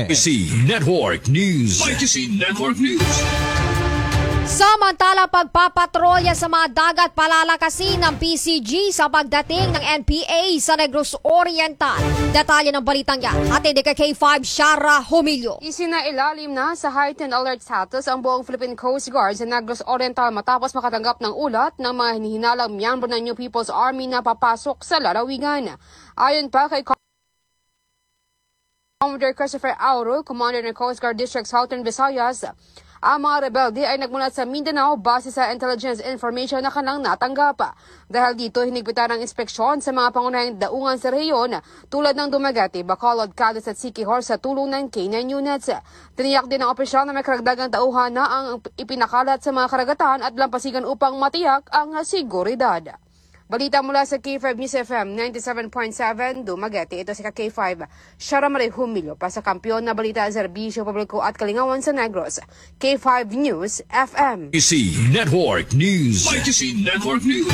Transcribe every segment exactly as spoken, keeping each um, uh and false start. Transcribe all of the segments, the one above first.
Y C Network News. Y C Network News. Samantala, pagpapatrolya sa mga dagat palalakasin ng P C G sa pagdating ng N P A sa Negros Oriental. Detalye ng balitang yan at hindi ka K five Shara Humilio. Isinailalim na sa heightened alert status ang buong Philippine Coast Guard sa Negros Oriental matapos makatanggap ng ulat ng mga hinihinalang miyembro ng New People's Army na papasok sa lalawigan. Ayon pa kay Commodore Christopher Auro, Commander ng Coast Guard District Southern Visayas, ang mga rebelde ay nagmulat sa Mindanao base sa intelligence information na kanilang natanggap. Dahil dito, hinigpitan ang inspeksyon sa mga pangunahing daungan sa rehiyon tulad ng Dumaguete, Bacolod, Cadiz at Siquijor sa tulong ng K nine units. Tiniyak din ng opisyal na may karagdagang tauhan na ang ipinakalat sa mga karagatan at lampasigan upang matiyak ang seguridad. Balita mula sa K five News F M ninety-seven point seven, Dumaguete. Ito si K five, Shara Marie Humilio, pa sa kampiyon na balita sa serbisyo publiko at kalingawan sa Negros. K five News F M. Y C Network News. Y C Network News.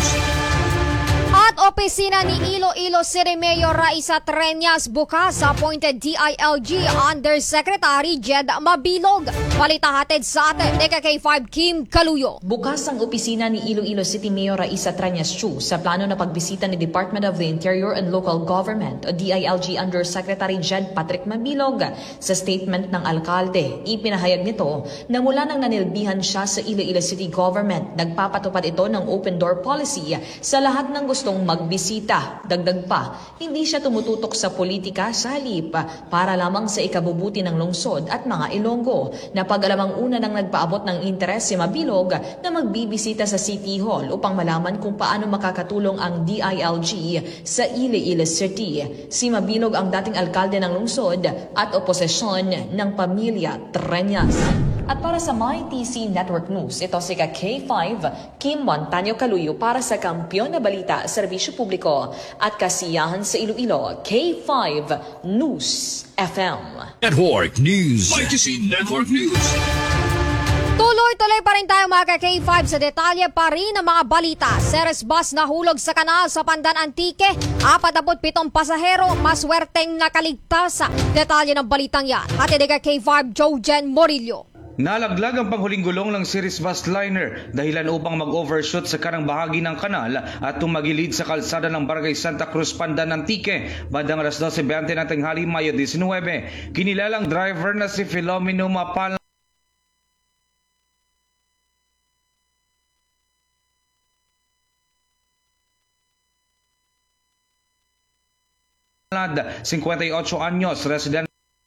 At opisina ni Iloilo City Mayor Raisa Treñas bukas sa appointed D I L G Undersecretary Jed Mabilog. Balita hatid sa atin ni K five Kim Kaluyo. Bukas ang opisina ni Iloilo City Mayor Raisa Treñas Chu sa plano na pagbisita ni Department of the Interior and Local Government o D I L G Undersecretary Jed Patrick Mabilog. Sa statement ng alkalde, ipinahayag nito na mula nang nanilbihan siya sa Iloilo City Government, nagpapatupad ito ng open door policy sa lahat ng gustong magbisita. Dagdag pa, hindi siya tumututok sa politika sa halip para lamang sa ikabubuti ng lungsod at mga Ilonggo. Napag-alamang una nang nagpaabot ng interes si Mabilog na magbibisita sa City Hall upang malaman kung paano makakatulong ang D I L G sa Iloilo City. Si Mabilog ang dating alkalde ng lungsod at oposisyon ng pamilya Treñas. At para sa My T C Network News, ito si K five Kim Montaño Kaluyo para sa kampiyon na balita, serbisyo publiko at kasiyahan sa Iloilo. K five News F M. Network News. Y C Network News. Tuloy-tuloy pa rin tayo mga K five sa detalye pa rin ng mga balita. Ceres bus nahulog sa kanal sa Pandan Antique. Apatapot pitong pasahero, maswerteng nakaligtas. Detalye ng balitang yan. At hindi ka K five Jojen Morillo. Nalaglag ang panghuling gulong ng Ceres bus liner dahilan upang mag-overshoot sa kanang bahagi ng kanal at tumagilid sa kalsada ng Barangay Santa Cruz, Pandan Antique bandang alas dose beinte ng tanghali, Mayo nineteen. Kinilalang driver na si Filomeno Mapal fifty-eight anyos, resident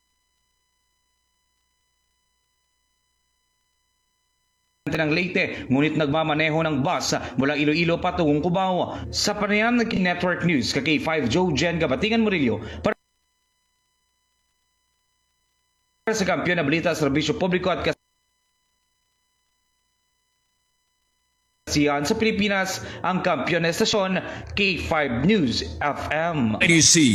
ng Leyte, ngunit nagmamaneho ng bus mula Iloilo patungong Cubao. Sa panayam ng Network News, K five Jojen Gabatingan Murillo para sa kampiyon na balita, serbisyo publiko at kasiyahan sa Pilipinas, ang kampiyon na estasyon K five News F M. Y C